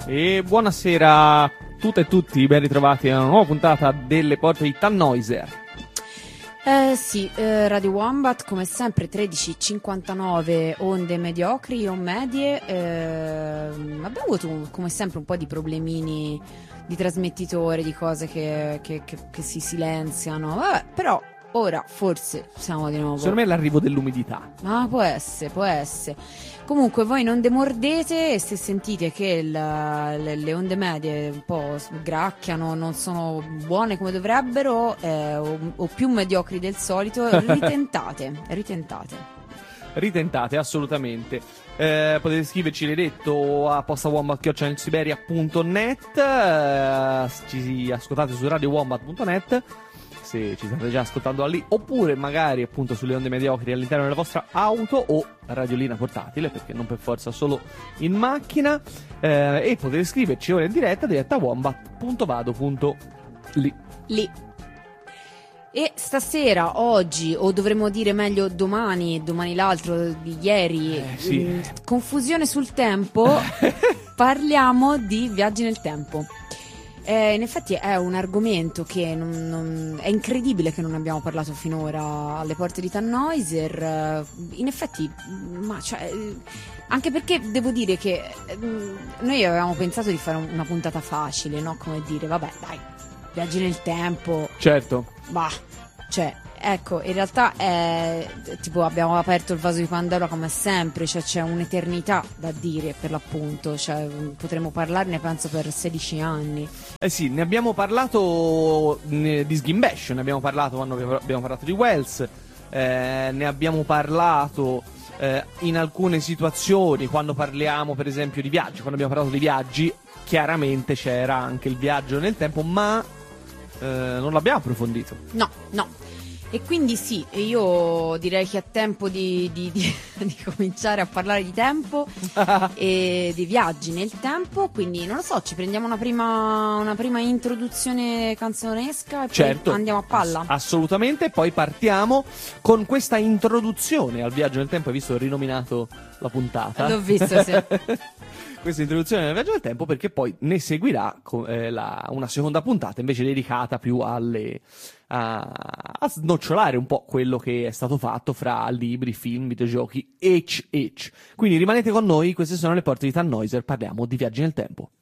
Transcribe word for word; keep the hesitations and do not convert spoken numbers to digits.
E buonasera a tutte e tutti, ben ritrovati a una nuova puntata delle porte di Tannhäuser. Eh sì, eh, Radio Wombat come sempre tredici cinquantanove onde mediocri o medie. Eh, abbiamo avuto un- come sempre un po' di problemini di trasmettitore, di cose che, che- che- che si silenziano. Vabbè, però ora forse siamo di nuovo. Secondo me è l'arrivo dell'umidità. Ma può essere, può essere. Comunque voi non demordete e se sentite che il- le, le onde medie un po' sgracchiano, non sono buone come dovrebbero eh, o, o più mediocri del solito, ritentate, ritentate. Ritentate, assolutamente. Eh, potete scriverci, l'hai detto, a postawombat chiocciola siberia punto net. Eh, ci ascoltate su radio wombat punto net se ci state già ascoltando da lì, oppure magari appunto sulle onde mediocri all'interno della vostra auto o radiolina portatile, perché non per forza solo in macchina. Eh, e potete scriverci ora in diretta diretta a wombat punto vado punto li. Lì. E stasera, oggi, o dovremmo dire meglio domani, domani l'altro, di ieri, Eh, sì. mh, confusione sul tempo, parliamo di viaggi nel tempo. Eh, in effetti è un argomento che non, non- è incredibile che non abbiamo parlato finora alle porte di Tannhäuser. Eh, In effetti, ma cioè, eh, anche perché devo dire che eh, noi avevamo pensato di fare un- una puntata facile, no? Come dire, vabbè, dai, viaggi nel tempo. Certo. Bah, cioè, ecco, in realtà è tipo abbiamo aperto il vaso di Pandora come sempre, cioè c'è un'eternità da dire per l'appunto, cioè potremmo parlarne penso per sedici anni. Eh sì, ne abbiamo parlato ne- di Sgimbash, ne abbiamo parlato quando abbiamo abbiamo parlato di Wells, eh, ne abbiamo parlato eh, in alcune situazioni, quando parliamo per esempio di viaggi, quando abbiamo parlato di viaggi, chiaramente c'era anche il viaggio nel tempo, ma eh, non l'abbiamo approfondito. No, no. E quindi sì, io direi che è tempo di, di- di- di cominciare a parlare di tempo e di viaggi nel tempo, quindi non lo so, ci prendiamo una prima, una prima introduzione canzonesca e Certo, poi andiamo a palla. ass- assolutamente, poi partiamo con questa introduzione al viaggio nel tempo, hai visto, ho rinominato la puntata. L'ho visto, sì. Questa introduzione al viaggio nel tempo, perché poi ne seguirà co- eh, la- una seconda puntata invece dedicata più alle a, a snocciolare un po' quello che è stato fatto fra libri, film, videogiochi, ecc ecc. Quindi rimanete con noi, queste sono le porte di Tannhäuser, parliamo di viaggi nel tempo.